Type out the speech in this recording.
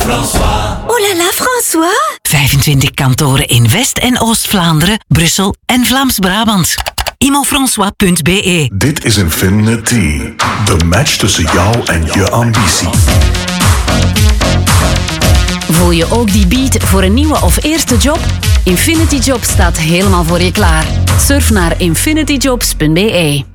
Oh là là, François. 25 kantoren in West- en Oost-Vlaanderen, Brussel en Vlaams-Brabant. imofrançois.be. Dit is Infinity. De match tussen jou en je ambitie. Voel je ook die beat voor een nieuwe of eerste job? Infinity Jobs staat helemaal voor je klaar. Surf naar infinityjobs.be.